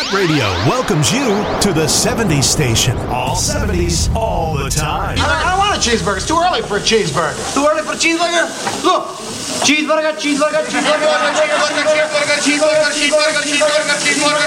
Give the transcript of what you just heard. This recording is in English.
Hit Radio welcomes you to the 70s station. All 70s, all the time. I don't want a cheeseburger. It's too early for a cheeseburger. Too early for a cheeseburger? Look. Cheeseburger, cheeseburger, cheeseburger, cheeseburger, cheeseburger, cheeseburger, cheeseburger, cheeseburger, cheeseburger, cheeseburger,